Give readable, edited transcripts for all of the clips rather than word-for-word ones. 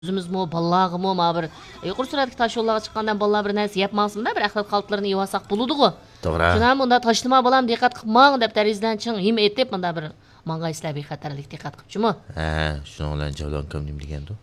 Özümüzmü, ballağımı, ma bir yuqur süratlik taş yollağa çıqqandan ballar bir нәрсе yapmasın da bir axlat qaltlarını yuvasaq buludugu. To'g'ri. Shunam bunda tashlama balam diqqat qilmang deb tarizdan ching him etib bunda bir manga islar bexatarlik diqqat qilibchimi? Ha, shuni bilan javlon kim degandu?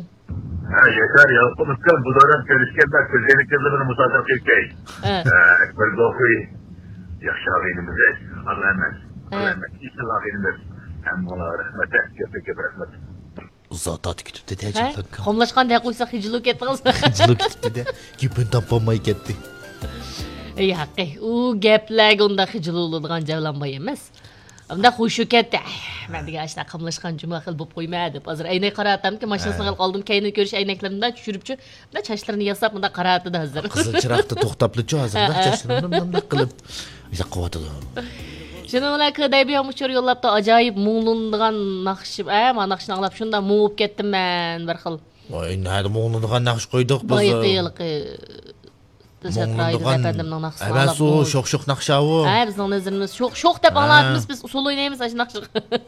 Yeter ya. Unutkan bu dönem görüşkenler sözlerini kızlarını musafir kılkey. Ekber Gofi. Yaxşı ağabeyimize. Allah emmet. Allah emmet. İşte ağabeyimiz. Hem ona rahmet et. Köpek rahmet. Zot ketibdi de javlon kim. Qomlashqanda qo'ysa xijilib ketdingiz. Xijilib ketdi de. Gapini topolmay ketdi. Ey haqqi, u gaplar unda xijiluladigan javlanmay emas. Unda xushi ketdi. Men degan ashta qomlashgan juma xil bo'lib qo'ymadi. Hozir aynak qaratamki, mashinasini qilib qoldim. Kayni ko'rish aynaklarimdan tushiribchi. Bunda chachlarini yasab, bunda qaratdi hozir. Qizil chiroqda to'xtabli-chu hozirda chachlarini bunday qilib. Biza quvvatidi. Şunu bilan Kıdaybiyan uçur yollapda acayip muğlunduğan naqşı, ma naqşını anglap şunda muğup ketdim men bir xil. Voy, nada muğlunduğan naqş qo'ydik biz. Bayqiyilqi. Teşekkür efendimning naqşını alab. Emas o shoq naqshavu. Ha, bizning nazarimiz shoq deb anladimiz biz usul o'ynaymiz ash naqşı.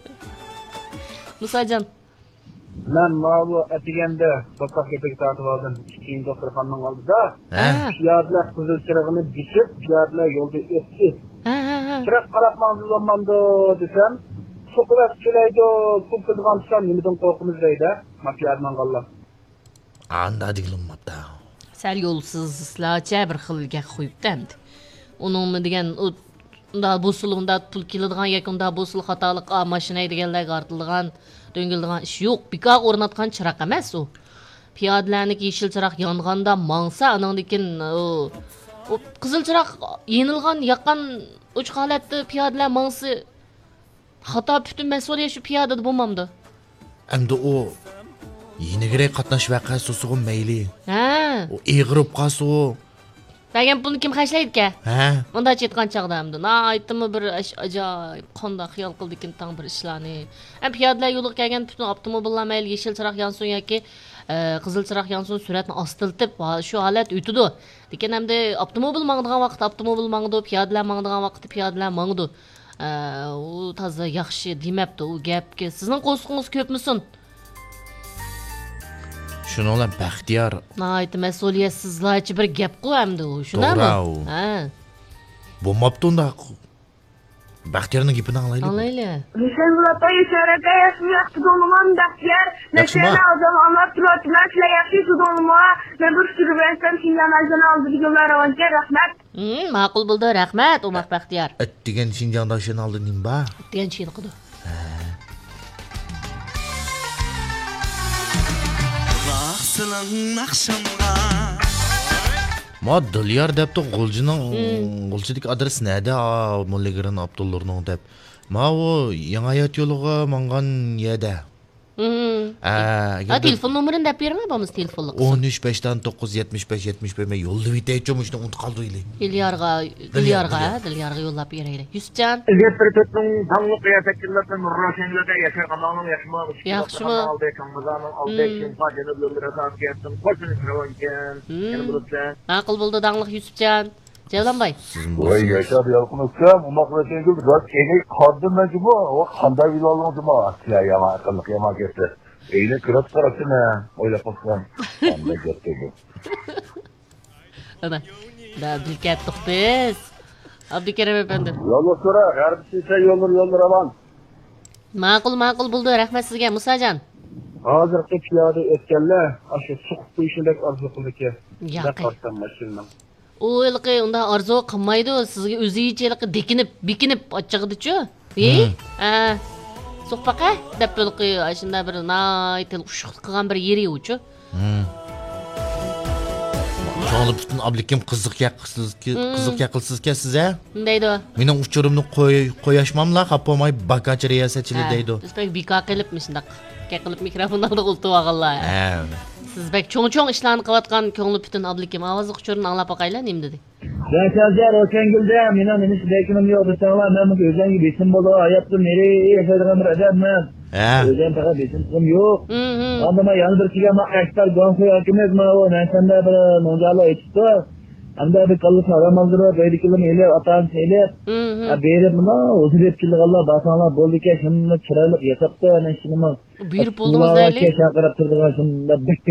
Musajon. Ben bu etigende sokak köpek tartib aldım. Keyin doktorxonaning oldida. Piyodalar qizil chirog'ini bichib, piyodalar yo'lda o'tdi. Chiroq qarabmansiz olmamdi desam, so'qilab kelaydi, ko'p qilgan desam, nimadan qo'rqimiz deydi. Piyodaman qollar. Anda digilmabdi. Sal yo'lsizlarcha bir xilga qo'yibdi endi. Uningmi degan unda bosulunda pul keladigan yakunda bosul xatolik mashina deganlarga ortilgan döngildigan ish yo'q. Bika o'rnatgan chiroq emas u. Piyodalarniki yeshil chiroq yonganda mangsa anandikin o qizil chiroq yenilgan yaqqan uch holatda piyodalar mangsi xato butun mas'uliyat shu piyodada bo'lmamdi. Endi o yenigiray qatnash vaqasi so'g'in mayli. Ha. O eg'irib qolsa o. Degan buni kim xashlaydi-ka? Ha. Bunda aytgan chaqda hamda. Na aytdimi bir ajoyib qonda xiyol qildikin tang bir ishlarni. Ham piyodalar yo'liga kelgan butun avtomobillar mayli yeshil chiroq yonsin yoki qizil chiroq yonsin suratni ostiltib shu holat o'tidi. Lekin hamda avtomobil mangdigan vaqt avtomobil mangdi, piyodalar mangdigan vaqt piyodalar mangdi. U toza yaxshi demabdi u gapga. Sizning qo'sqingiz ko'pmisin? Shuni bilan Baxtiyor. Nayt mas'uliyatsizlarcha bir gap qo'yamdi u, shunami? Ha. Bo'lmabdi unda. Baxtiyorning gapini anglaylik. Anglaylik. Sen bularda yaşarada yaşayak tutunuman Baxtiyor. Mesela o zamanlar turatlar yaxshi tutunuma ve bir sürü versem Şinjan'dan aldı videolar avanca rahmet. Ma'qul bo'ldi, rahmat, Umar Baxtiyor. Degan Şinjan'dan oldi nimba? Degan shin qildi. Ma Dilyar debdi g'ulchining adresi nada Mulligirin Abdullarning deb. Ma o yangi hayot yo'liga mangan yeda. Telefon numarini deb berma bo'lmiz telefonliq. 13 9 75 75 men yo'lda bitaychi shuni unutib qoldi. Dilyarga yo'llab beraylik. Yusufjon. Elbettirtning tanlıq kıyafetçilerden Roşenlerde yaşar kamanın yaşamak için. Yaxşımı? Aldı Ramazan'ın aldı için facenib yollara sahip geldim. Koşun sıravanken. Yani bulutlar. Ma'qul bo'ldi danglik Yusufjon. Javlanbay. Vay yaşar yalqın uçsam. Umak Roşengül. Rot enek kardım mecmu. O kanda vilalığın cuma. Asya yama akıllık yama geçti. Eyle kırat tarafına. Öyle baksan. Kanda geçti bu. Ana. Da bilkatdik biz. Abdukerim efendim. Yollar sonra. Her bir şey yollar alan. Ma'qul bo'ldi. Rahmat sizga Musajon. Hozirgi piyoda o'tganlar shu suqib qo'yishidek orzu qildiki. Yo'q. U ilqi unda orzu qilmaydi, sizga o'zicha bekinib ochig'idichu. Suqpaqa deb ilqi shunda bir naytil ushq qilgan bir yeri uchu. Çoğalı bütün ablikim kızık yakılsızken size. Deydi o. Mening uçurumni qo'yashmamla qapolmay bakachi riyosatchili deydi. Siz bek bika qilibmi shundaq. Qilib mikrofonda qultib olganlar. Siz bek cho'ng ishlarni qilayotgan ko'ngli butun ablikim ovozi uchurini anglab boqaylar nim dedi. Yaşar Roşengül'de meni bekinim yo'q desanglar men bu o'zangi besim bo'ldi hayotda nereye yashaydigan bir odamman. O'zim faqat besim yo'q. Ammo yana bir kelgan maqsadlar gonxo yokimiz mana o narsanda bir mo'jalo aytibdi. Hem de bir kalıp aramazdır, beyliklerini ele atan şeyler. Beyler buna uzun etkilik Allah, basanlar bol dike, şimdi çıralık yasapta, yani şimdi Bir buldunuz öyle. Keşak karap tırdığa, şimdi